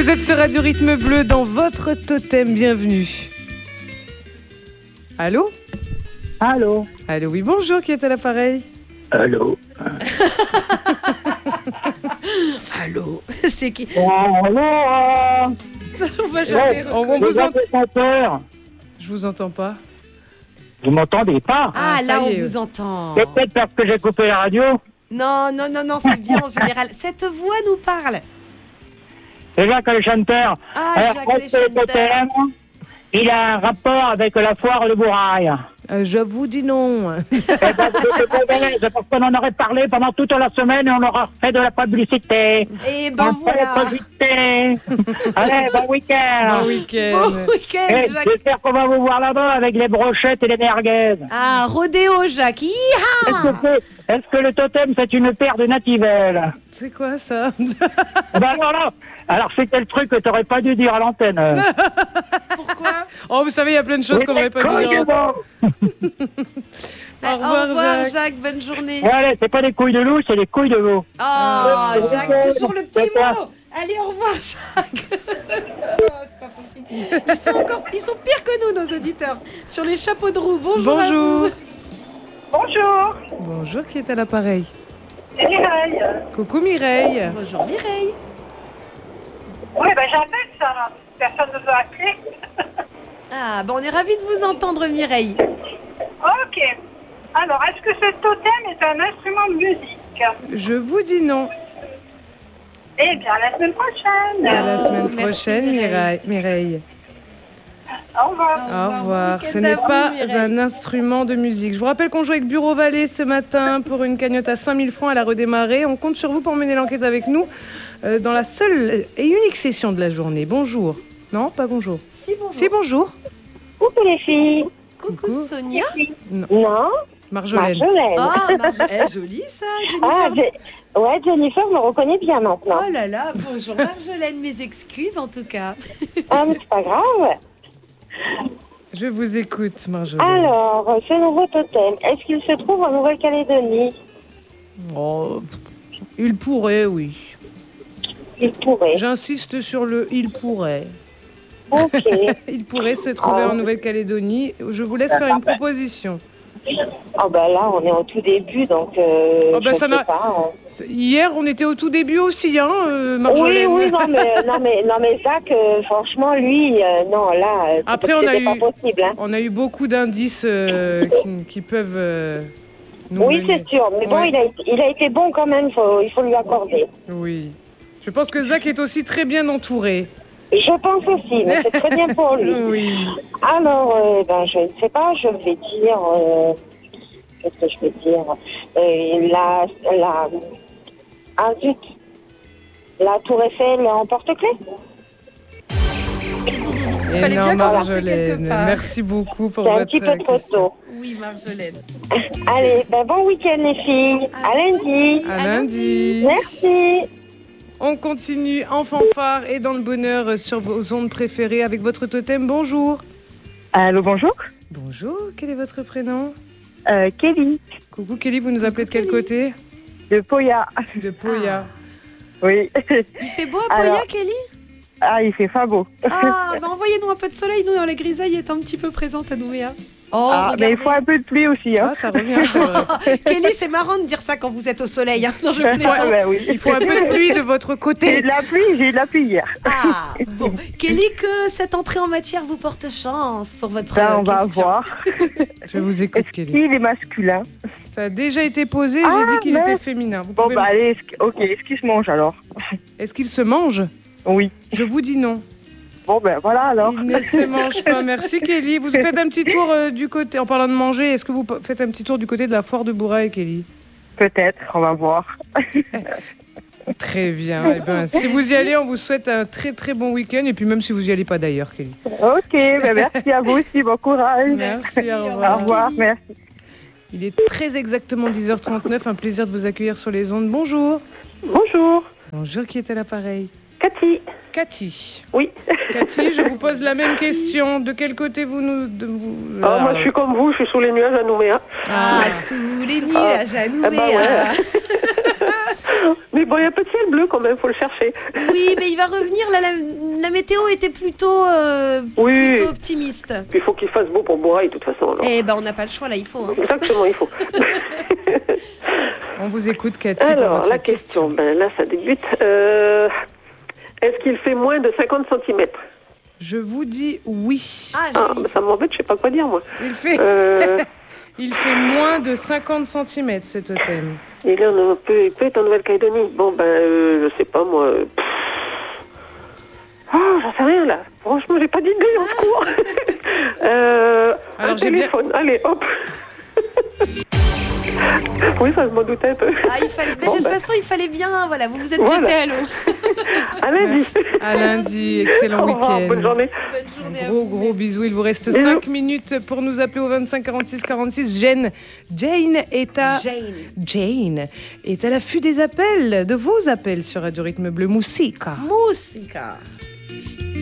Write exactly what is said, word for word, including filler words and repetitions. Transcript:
Vous êtes sur Radio Rythme Bleu dans votre totem, bienvenue. Allô? Allô? Allô, oui, bonjour, qui est à l'appareil? Allô? Allô? C'est qui? Allô? On va jamais on, on Vous vous êtes entend. chanteur? Je vous entends pas. Vous m'entendez pas? Ah, Ah, là, ça on y est. vous entend. C'est peut-être parce que j'ai coupé la radio. Non, non, non, non, c'est bien en général. Cette voix nous parle. C'est Jacques le chanteur. Ah, Alors, Jacques moi, le c'est le chanteur. totem. Il a un rapport avec la foire Le Bourail. Euh, je vous dis non. Eh ben, vous êtes mauvaise, parce qu'on en aurait parlé pendant toute la semaine et on aura fait de la publicité. Et ben on fait la voilà. publicité. Allez, bon week-end. Bon week-end. Bon week-end, Eh, Jacques. J'espère qu'on va vous voir là-bas avec les brochettes et les merguez. Ah, rodéo, Jacques. Est-ce Hi-ha. que, c'est- est-ce que le totem, c'est une paire de nativelles? C'est quoi ça? Ben alors là, alors c'était le truc que t'aurais pas dû dire à l'antenne. Pourquoi? Oh, vous savez, il y a plein de choses qu'on n'aurait pas dû dire. Bah, Au revoir, Jacques. Jacques. Bonne journée. Ouais, allez, c'est pas des couilles de loup, c'est des couilles de veau. Oh, Jacques, toujours le petit C'est quoi? mot. Allez, au revoir, Jacques. Oh, c'est pas possible. Ils sont encore, ils sont pires que nous, nos auditeurs. Sur les chapeaux de roue. Bonjour. à Bonjour. vous. Bonjour, Bonjour, qui est à l'appareil? c'est Mireille. Coucou Mireille. Bonjour Mireille. Oui, ben j'appelle ça. Personne ne veut appeler. Ah, bon, on est ravis de vous entendre, Mireille. Ok. Alors, est-ce que ce totem est un instrument de musique? Je vous dis non. Eh bien, à la semaine prochaine. À la semaine merci, prochaine, Mireille. Mireille. Mireille. Au revoir. Au revoir. Bon Ce week-end n'est à vous, pas Mireille. un instrument de musique. Je vous rappelle qu'on joue avec Bureau Vallée ce matin pour une cagnotte à cinq mille francs. Elle a redémarré. On compte sur vous pour mener l'enquête avec nous euh, dans la seule et unique session de la journée. Bonjour. Non, pas bonjour. Si, bonjour. Si, bonjour. Coucou les filles. Coucou, Coucou. Sonia. Non, Marjolaine. Marjolaine. Oh, Marge... eh, joli ça, Jennifer. Ah, j'ai- ouais, Jennifer me reconnaît bien maintenant. Oh là là, bonjour Marjolaine, mes excuses en tout cas. Ah, mais c'est pas grave. Je vous écoute, Marjolaine. Alors, ce nouveau totem, est-ce qu'il se trouve en Nouvelle-Calédonie? Oh, il pourrait, oui. Il pourrait. J'insiste sur le il pourrait. Ok. Il pourrait se trouver Ah. en Nouvelle-Calédonie. Je vous laisse faire une proposition. Oh ben là, on est au tout début, donc euh, Oh ben, je ça sais n'a- pas. hein. C'est- Hier, on était au tout début aussi, hein, euh, Oui, Marjolaine. oui, non mais, non mais, non mais Zach, euh, franchement, lui, euh, non, là, euh, Après, on a c'était eu- pas possible. Hein. On a eu beaucoup d'indices euh, qui, qui peuvent euh, nous Oui, mener. c'est sûr, mais bon, Ouais. il, a, il a été bon quand même, faut, il faut lui accorder. Oui. Je pense que Zach est aussi très bien entouré. Je pense aussi, mais c'est très bien pour lui. Oui. Alors, euh, ben, je ne sais pas, je vais dire... euh, Qu'est-ce que je vais dire euh, La... la ah, zut. La Tour Eiffel en porte-clés. Et Fallait non, bien commencer Marjolaine, quelque part. merci beaucoup pour C'est un votre petit peu trop question. tôt. Oui, Marjolaine. Allez, ben, bon week-end les filles. À lundi. À À lundi. Merci. On continue en fanfare et dans le bonheur sur vos ondes préférées avec votre totem. Bonjour. Allô, bonjour. Bonjour, quel est votre prénom? Euh, Kelly, Coucou Kelly, vous nous appelez de quel côté? de Poya. De Poya. Oui. Il fait beau à Poya, Alors- Kelly? Ah, il fait pas beau. Ah, bah envoyez-nous un peu de soleil, nous, dans la grisaille est un petit peu présente à Nouméa. Oh, ah, mais regardez. il faut un peu de pluie aussi. Hein. Ah, ça revient, c'est vrai. Kelly, c'est marrant de dire ça quand vous êtes au soleil. Hein. Non, je Ah, plaisante. ben oui. Il faut un peu de pluie de votre J'ai côté. de la pluie, j'ai de la pluie hier. Ah, bon. Kelly, que cette entrée en matière vous porte chance pour votre Ça, on euh, va question. voir. Je vous écoute, Est-ce Kelly. qu'il est masculin? Ça a déjà été posé, Ah, j'ai dit qu'il mais- était féminin. Vous Bon, pouvez bah me- allez, est-ce que- ok, est-ce qu'il se mange alors? Est-ce qu'il se mange? Oui. Je vous dis non. Bon, ben voilà alors. Il ne se mange pas. Merci Kelly. Vous faites un petit tour euh, du côté, en parlant de manger, est-ce que vous faites un petit tour du côté de la foire de Bourail, Kelly? Peut-être, on va voir. Très bien. Eh ben, si vous y allez, on vous souhaite un très très bon week-end. Et puis même si vous y allez pas d'ailleurs, Kelly. Ok, ben merci à vous aussi, bon courage. Merci, au Au revoir. revoir, merci. Il est très exactement dix heures trente-neuf. Un plaisir de vous accueillir sur les ondes. Bonjour. Bonjour, Bonjour, qui est à l'appareil? Cathy. Cathy. Oui. Cathy, je vous pose la même question. De quel côté vous nous... de vous... Ah, moi je suis comme vous, je suis sous les nuages à Nouméa. Ah, sous les nuages à Ah, bah Nouméa. ouais. Mais bon, il y a un peu de ciel bleu quand même, faut le chercher. Oui, mais il va revenir. Là, la, la météo était plutôt, euh, Oui. plutôt optimiste. Il faut qu'il fasse beau pour Bourail, de toute façon. Alors. Eh ben, on n'a pas le choix, là, il faut. Hein. Exactement, il faut. On vous écoute, Cathy. pour Alors, votre la question, ben là, ça débute. Euh, Est-ce qu'il fait moins de cinquante centimètres? Je vous dis oui. Ah, Ah, joli. ben, ça m'embête, je sais pas quoi dire, moi. Il fait, Euh, il fait moins de cinquante centimètres, ce totem. il, est en, peut, il peut être en Nouvelle-Calédonie. Bon, ben, euh, je sais pas, moi. euh, pff. Oh, j'en sais rien, là. Franchement, j'ai pas d'idée, en secours. euh, Alors, un j'ai bien- téléphone. Allez, hop. Oui, ça, je m'en doutais un peu. Ah, il fallait... mais Bon, de toute ben, façon, il fallait bien... Voilà, vous vous êtes Voilà. jeté à l'eau. à lundi. À lundi, excellent Au revoir, week-end. bonne journée. Bonne journée à Gros, vous. gros bisous. Il vous reste Bisous. cinq minutes pour nous appeler au vingt-cinq quarante-six quarante-six. Jane, Jane est à... Jane. Jane est à l'affût des appels, de vos appels sur Radio Rythme Bleu Musica. Musica.